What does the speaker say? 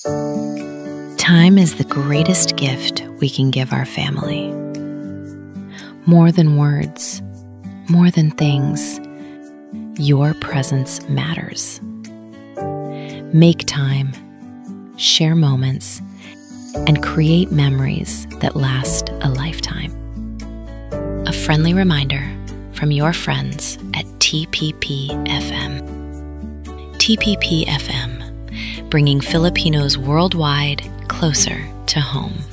Time is the greatest gift we can give our family. More than words, more than things, your presence matters. Make time, share moments, and create memories that last a lifetime. A friendly reminder from your friends at TPP-FM. TPP-FM, bringing Filipinos worldwide closer to home.